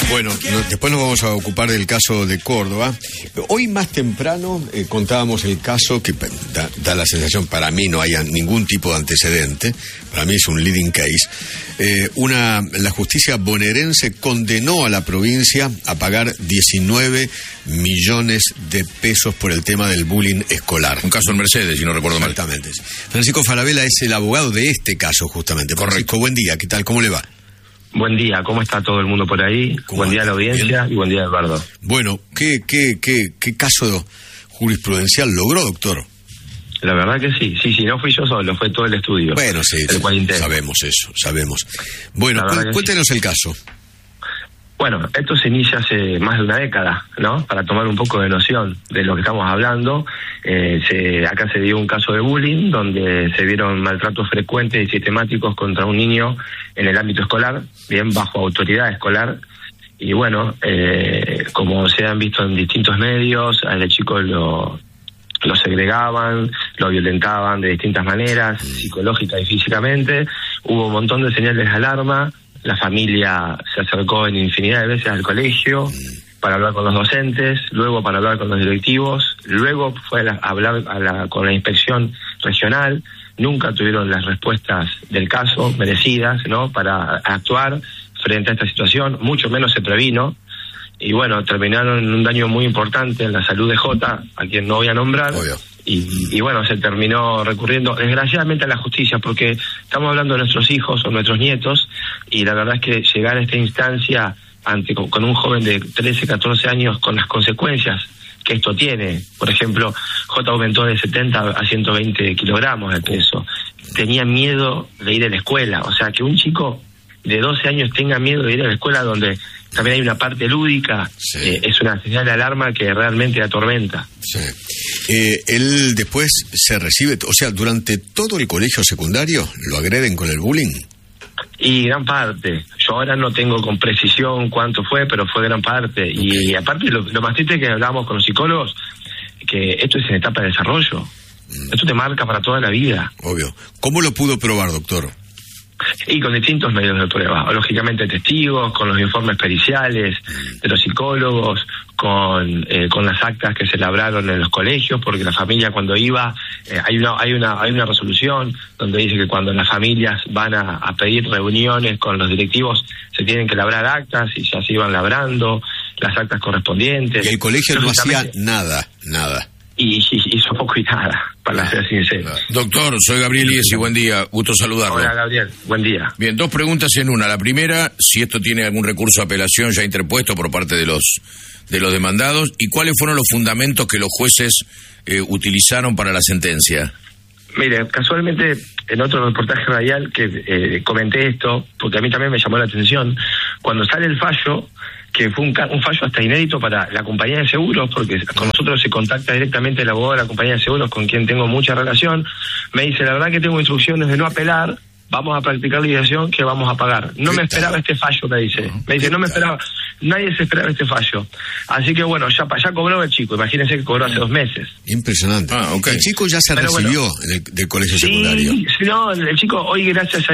Bueno, después nos vamos a ocupar del caso de Córdoba. Hoy más temprano contábamos el caso que da la sensación, para mí no hay ningún tipo de antecedente, para mí es un leading case. La justicia bonaerense condenó a la provincia a pagar 19 millones de pesos por el tema del bullying escolar. Un caso en Mercedes, si no recuerdo mal. Exactamente. Francisco Falabella es el abogado de este caso, justamente. Correcto. Francisco, buen día, ¿qué tal? ¿Cómo le va? Buen día, ¿cómo está todo el mundo por ahí? Buen día a la audiencia. Bien. Y buen día, Eduardo. Bueno, ¿qué caso jurisprudencial logró, doctor? La verdad que sí, no fui yo solo, fue todo el estudio. Bueno, sí, sabemos eso. Bueno, cuéntenos el caso. Bueno, esto se inicia hace más de una década, ¿no? Para tomar un poco de noción de lo que estamos hablando. Acá se dio un caso de bullying, donde se vieron maltratos frecuentes y sistemáticos contra un niño en el ámbito escolar, bien bajo autoridad escolar. Y bueno, como se han visto en distintos medios, al chico lo segregaban, lo violentaban de distintas maneras, psicológica y físicamente. Hubo un montón de señales de alarma. La familia se acercó en infinidad de veces al colegio para hablar con los docentes, luego para hablar con los directivos, luego fue a hablar con la inspección regional. Nunca tuvieron las respuestas del caso merecidas, ¿no?, para actuar frente a esta situación, mucho menos se previno. Y bueno, terminaron en un daño muy importante en la salud de Jota, a quien no voy a nombrar. Obvio. Y bueno, se terminó recurriendo desgraciadamente a la justicia, porque estamos hablando de nuestros hijos o nuestros nietos, y la verdad es que llegar a esta instancia con un joven de 13, 14 años, con las consecuencias que esto tiene. Por ejemplo, J aumentó de 70 a 120 kilogramos de peso. Tenía miedo de ir a la escuela. O sea, que un chico de 12 años tenga miedo de ir a la escuela, donde también hay una parte lúdica, sí, es una señal de alarma que realmente atormenta. Sí. Él después se recibe, o sea, durante todo el colegio secundario lo agreden con el bullying. Y gran parte. Yo ahora no tengo con precisión cuánto fue, pero fue gran parte. Okay. Y aparte, lo más triste es que hablábamos con los psicólogos, que esto es en etapa de desarrollo. Esto te marca para toda la vida. Obvio. ¿Cómo lo pudo probar, doctor? Y con distintos medios de prueba, lógicamente testigos, con los informes periciales de los psicólogos, con las actas que se labraron en los colegios, porque la familia cuando iba, hay una resolución donde dice que cuando las familias van a pedir reuniones con los directivos se tienen que labrar actas, y ya se iban labrando las actas correspondientes. Y el colegio no hacía nada. Y hizo poco y nada, para ser sincero. Doctor, soy Gabriel Iesi, buen día, gusto saludarlo. Hola, Gabriel, buen día. Bien, dos preguntas en una. La primera, si esto tiene algún recurso de apelación ya interpuesto por parte de los demandados, y cuáles fueron los fundamentos que los jueces utilizaron para la sentencia. Mire, casualmente en otro reportaje radial que comenté esto, porque a mí también me llamó la atención, cuando sale el fallo, que fue un fallo hasta inédito para la compañía de seguros, porque con nosotros se contacta directamente el abogado de la compañía de seguros, con quien tengo mucha relación, me dice, la verdad que tengo instrucciones de no apelar, vamos a practicar liquidación que vamos a pagar. No me esperaba este fallo, me dice, no me esperaba, nadie se esperaba este fallo. Así que bueno, ya cobró el chico, imagínense que cobró hace 2 meses. Impresionante. Okay. El chico ya se recibió del colegio secundario. Sí, no, el chico hoy, gracias a